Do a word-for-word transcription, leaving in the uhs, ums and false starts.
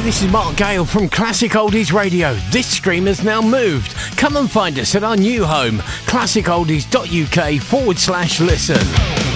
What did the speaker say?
this is Mark Gale from Classic Oldies Radio. This stream has now moved. Come and find us at our new home, classic oldies dot U K forward slash listen.